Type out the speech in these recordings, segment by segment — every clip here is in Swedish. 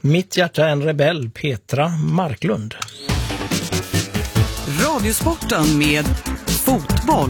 Mitt hjärta är en rebell, Petra Marklund. Radiosporten med fotboll.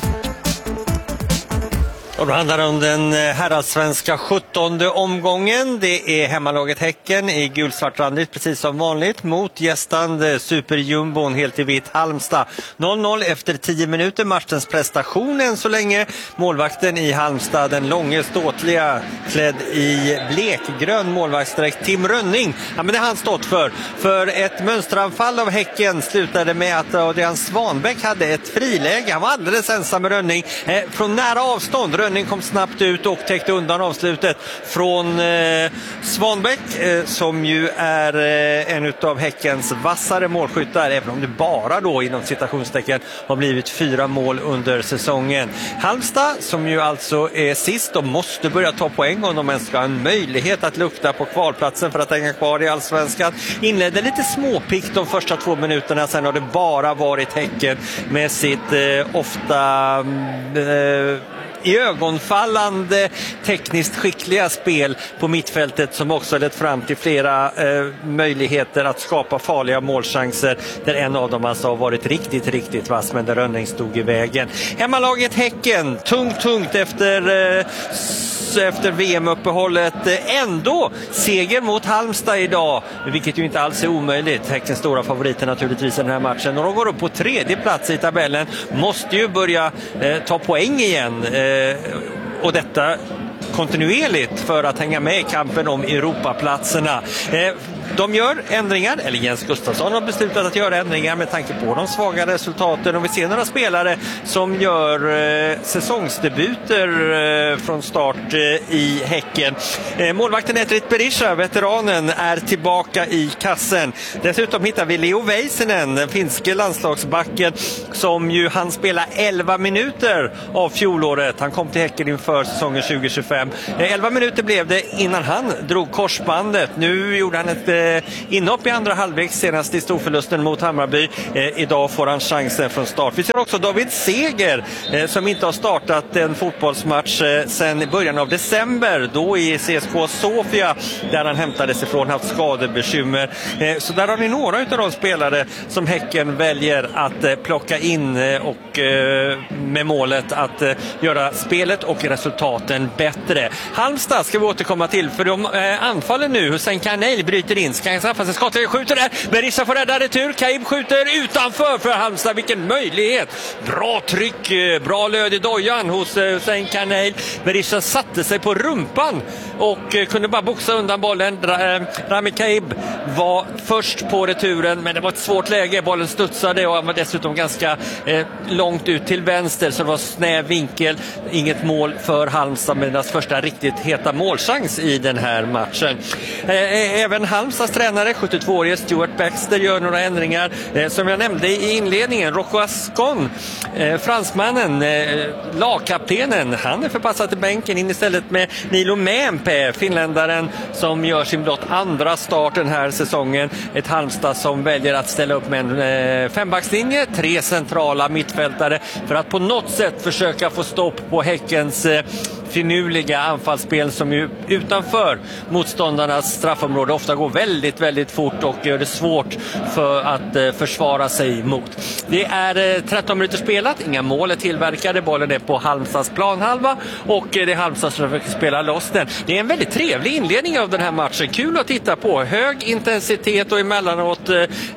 Och då handlar det om den herrallsvenska 17:e omgången. Det är hemmalaget Häcken i gulsvartrandigt precis som vanligt mot gästande superjumbon helt i vitt Halmstad. 0-0 efter 10 minuter. Matchens prestation än så länge. Målvakten i Halmstad, den långa ståtliga klädd i blekgrön målvaktsdräkt Tim Rönning. Ja, men det har han stått för. För ett mönsteranfall av Häcken slutade med att Adrian Svanbäck hade ett friläge. Han var alldeles ensam med Rönning från nära avstånd. Rönning kom snabbt ut och täckte undan avslutet från Svanbäck som ju är en utav Häckens vassare målskyttar, även om det bara då inom citationstecken har blivit 4 mål under säsongen. Halmstad som ju alltså är sist och måste börja ta poäng om de ens ska ha en möjlighet att lukta på kvalplatsen för att hänga kvar i allsvenskan. Inledde lite småpikt de första 2 minuterna, sen har det bara varit Häcken med sitt ofta i ögonfallande tekniskt skickliga spel på mittfältet som också lett fram till flera möjligheter att skapa farliga målchanser, där en av dem alltså har varit riktigt vass, men där Rönning stod i vägen. Hemmalaget Häcken, tungt efter VM-uppehållet, ändå seger mot Halmstad idag, vilket ju inte alls är omöjligt. Häckens stora favoriter naturligtvis i den här matchen, och de går upp på 3:e plats i tabellen, måste ju börja ta poäng igen, och detta kontinuerligt för att hänga med i kampen om Europaplatserna. De gör ändringar, eller Jens Gustafsson har beslutat att göra ändringar med tanke på de svaga resultaten, och vi ser några spelare som gör säsongsdebuter från start i Häcken. Målvakten Etrit Berisha, veteranen, är tillbaka i kassen. Dessutom hittar vi Leo Väisänen, den finske landslagsbacken, som ju han spela 11 minuter av fjolåret. Han kom till Häcken inför säsongen 2025. 11 minuter blev det innan han drog korsbandet. Nu gjorde han ett inhopp i andra halvlek senast i storförlusten mot Hammarby. Idag får han chansen från start. Vi ser också David Seger som inte har startat en fotbollsmatch sedan början av december, då i CSKA Sofia där han hämtades ifrån, haft skadebekymmer. Så där har ni några av de spelare som Häcken väljer att plocka in, och med målet att göra spelet och resultaten bättre. Halmstad ska vi återkomma till, för de anfaller nu. Hussein Karneil bryter in, ska straffa sig, skottet skjuter där, Berisha får rädda retur, Kaib skjuter utanför för Halmstad, vilken möjlighet, bra tryck, bra löd i dojan hos Hussein Karneil. Berisha satte sig på rumpan och kunde bara boxa undan bollen. Rami Kaib var först på returen, men det var ett svårt läge, bollen studsade och han var dessutom ganska långt ut till vänster, så det var snäv vinkel. Inget mål för Halmstad, med deras första riktigt heta målchans i den här matchen. Även Halmstads tränare, 72-årige Stuart Baxter, gör några ändringar. Som jag nämnde i inledningen, Rocco Ascon, fransmannen, lagkaptenen, han är förpassad till bänken in istället med Nilo Mämpä, finländaren, som gör sin blott andra start den här säsongen. Ett Halmstad som väljer att ställa upp med en fembackslinje, 3 centrala mittfältare, för att på något sätt försöka få stopp på Häckens finurliga anfallsspel, som ju utanför motståndarnas straffområde ofta går väldigt fort och gör det svårt för att försvara sig mot. Det är 13 minuter spelat, inga mål är tillverkade, bollen är på Halmstads planhalva och det är Halmstad som försöker spela loss den. Det är en väldigt trevlig inledning av den här matchen, kul att titta på, hög intensitet och emellanåt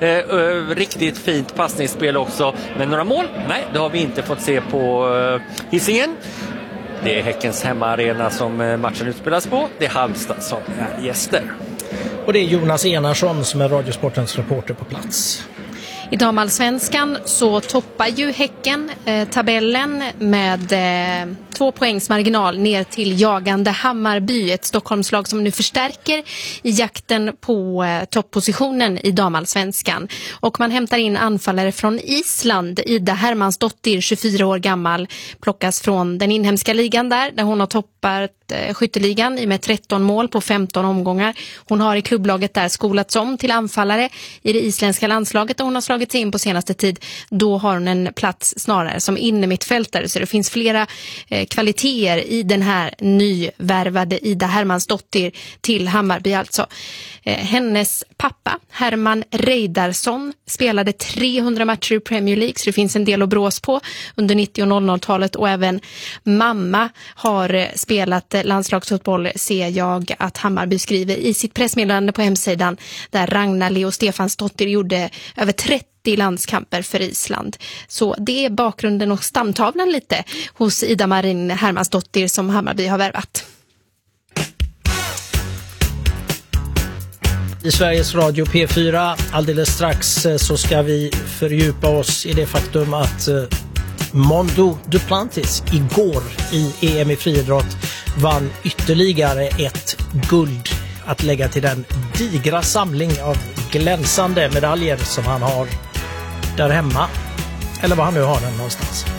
riktigt fint passningsspel också, men några mål? Nej, det har vi inte fått se på Hisingen. Det är Häckens hemmaarena som matchen utspelas på. Det är Halmstad som är gäster. Och det är Jonas Enarsson som är Radiosportens reporter på plats. I damallsvenskan så toppar ju Häcken tabellen med 2 poängs marginal ner till jagande Hammarby, ett Stockholmslag som nu förstärker i jakten på topppositionen i damallsvenskan. Och man hämtar in anfallare från Island. Ida Hermansdottir, 24 år gammal, plockas från den inhemska ligan där hon har toppat skytteligan med 13 mål på 15 omgångar. Hon har i klubblaget där skolats om till anfallare i det isländska landslaget, och hon har slagit slagit sig in på senaste tid, då har hon en plats snarare som innermittfältare. Så det finns flera kvaliteter i den här nyvärvade Ida Hermansdottir till Hammarby alltså. Hennes pappa, Herman Reidarsson, spelade 300 matcher i Premier League, så det finns en del att brås på under 90- och 00-talet. Och även mamma har spelat landslagsfotboll, ser jag att Hammarby skriver i sitt pressmeddelande på hemsidan, där Ragnar Leo Stefansdottir gjorde över 30 landskamper för Island. Så det är bakgrunden och stamtavlan lite hos Ida Marin Hermansdottir som Hammarby har värvat. I Sveriges Radio P4 alldeles strax så ska vi fördjupa oss i det faktum att Mondo Duplantis igår i EM i friidrott vann ytterligare ett guld att lägga till den digra samling av glänsande medaljer som han har där hemma, eller var han nu har den någonstans.